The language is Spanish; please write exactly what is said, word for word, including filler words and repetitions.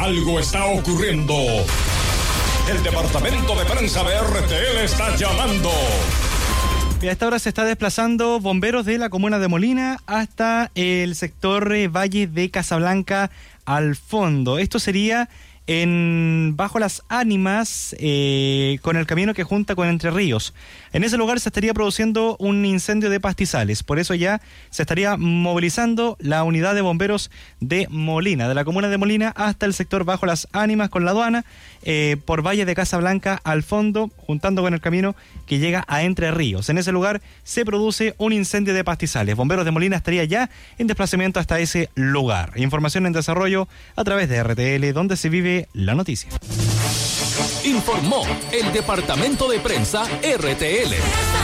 Algo está ocurriendo. El departamento de prensa de R T L está llamando. Y a esta hora se está desplazando bomberos de la comuna de Molina hasta el sector eh, Valle de Casablanca al fondo. Esto sería en Bajo las Ánimas, eh, con el camino que junta con Entre Ríos. En ese lugar se estaría produciendo un incendio de pastizales, por eso ya se estaría movilizando la unidad de bomberos de Molina, de la comuna de Molina hasta el sector Bajo las Ánimas con la aduana, eh, por Valle de Casablanca al fondo, juntando con el camino que llega a Entre Ríos. En ese lugar se produce un incendio de pastizales. Bomberos de Molina estaría ya en desplazamiento hasta ese lugar. Información en desarrollo a través de R T L, donde se vive la noticia. Informó el departamento de prensa R T L.